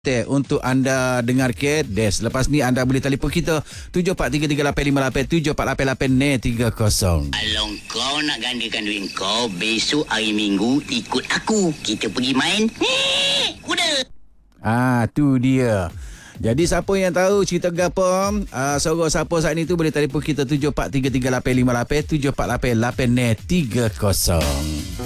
untuk anda dengar ke Des. Lepas ni anda boleh telefon kita 74338858 7488 30. Kalau kau nak gandakan duit kau, besok hari Minggu ikut aku. Kita pergi main kuda. Tu dia. Jadi siapa yang tahu cerita gapo, sorok siapa saat ni tu boleh telefon kita 74338858 7488 30.